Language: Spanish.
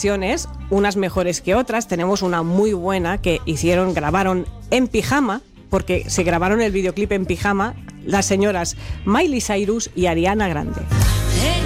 versiones, unas mejores que otras. Tenemos una muy buena que grabaron en pijama, porque se grabaron el videoclip en pijama, las señoras Miley Cyrus y Ariana Grande.